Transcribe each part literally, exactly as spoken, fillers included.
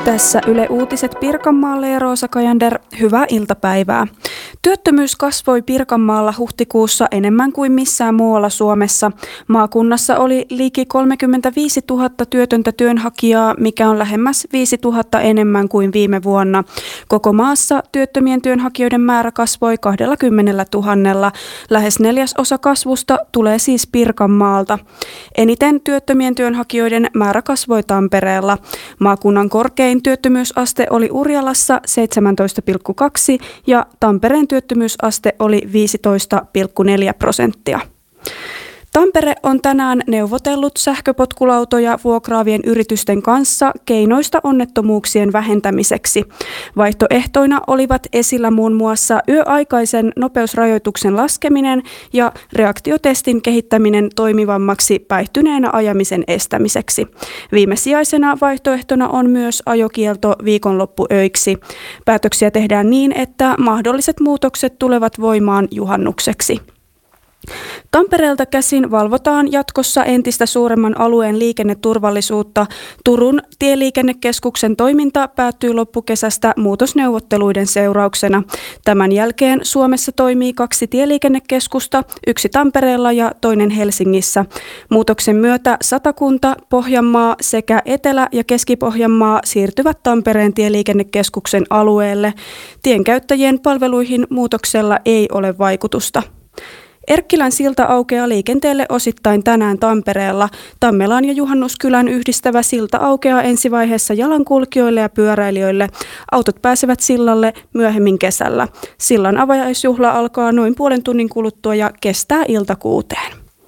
Tässä Yle Uutiset Pirkanmaalle ja Roosa Kajander, hyvää iltapäivää. Työttömyys kasvoi Pirkanmaalla huhtikuussa enemmän kuin missään muualla Suomessa. Maakunnassa oli liki kolmekymmentäviisituhatta työtöntä työnhakijaa, mikä on lähemmäs viisituhatta enemmän kuin viime vuonna. Koko maassa työttömien työnhakijoiden määrä kasvoi kaksikymmentätuhatta. Lähes neljäsosa kasvusta tulee siis Pirkanmaalta. Eniten työttömien työnhakijoiden määrä kasvoi Tampereella. Maakunnan korkein työttömyysaste oli Urjalassa seitsemäntoista pilkku kaksi ja Tampereen työttömyysaste oli viisitoista pilkku neljä prosenttia. Tampere on tänään neuvotellut sähköpotkulautoja vuokraavien yritysten kanssa keinoista onnettomuuksien vähentämiseksi. Vaihtoehtoina olivat esillä muun muassa yöaikaisen nopeusrajoituksen laskeminen ja reaktiotestin kehittäminen toimivammaksi päihtyneenä ajamisen estämiseksi. Viimesijaisena vaihtoehtona on myös ajokielto viikonloppuöiksi. Päätöksiä tehdään niin, että mahdolliset muutokset tulevat voimaan juhannukseksi. Tampereelta käsin valvotaan jatkossa entistä suuremman alueen liikenneturvallisuutta. Turun tieliikennekeskuksen toiminta päättyy loppukesästä muutosneuvotteluiden seurauksena. Tämän jälkeen Suomessa toimii kaksi tieliikennekeskusta, yksi Tampereella ja toinen Helsingissä. Muutoksen myötä Satakunta, Pohjanmaa sekä Etelä- ja Keski-Pohjanmaa siirtyvät Tampereen tieliikennekeskuksen alueelle. Tienkäyttäjien palveluihin muutoksella ei ole vaikutusta. Erkkilän silta aukeaa liikenteelle osittain tänään Tampereella. Tammelan ja Juhannuskylän yhdistävä silta aukeaa ensivaiheessa jalankulkijoille ja pyöräilijöille. Autot pääsevät sillalle myöhemmin kesällä. Sillan avajaisjuhla alkaa noin puolen tunnin kuluttua ja kestää iltakuuteen.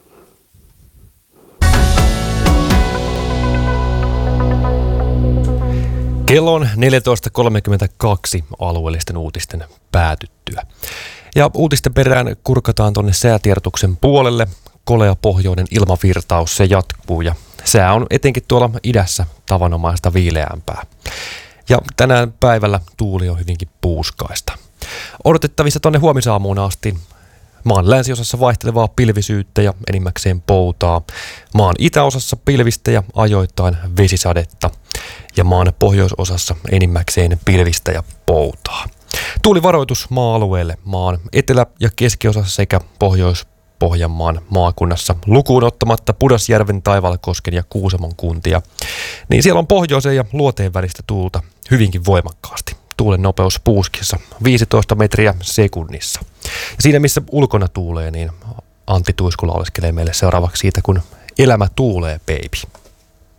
Kello on neljätoista kolmekymmentäkaksi alueellisten uutisten päätyttyä. Ja uutisten perään kurkataan tuonne säätiedotuksen puolelle. Kolea pohjoinen ilmavirtaus, se jatkuu ja sää on etenkin tuolla idässä tavanomaista viileämpää. Ja tänään päivällä tuuli on hyvinkin puuskaista. Odotettavissa tuonne huomisaamuun asti maan länsiosassa vaihtelevaa pilvisyyttä ja enimmäkseen poutaa. Maan itäosassa pilvistä ja ajoittain vesisadetta ja maan pohjoisosassa enimmäkseen pilvistä ja poutaa. Tuulivaroitus maa-alueelle maan etelä- ja keskiosassa sekä Pohjois-Pohjanmaan maakunnassa lukuun ottamatta Pudasjärven, Taivalkosken ja Kuusamon kuntia. Niin siellä on pohjoisen ja luoteen välistä tuulta hyvinkin voimakkaasti. Tuulen nopeus puuskissa viisitoista metriä sekunnissa. Ja siinä missä ulkona tuulee, niin Antti Tuiskula oleskelee meille seuraavaksi siitä, kun elämä tuulee, baby.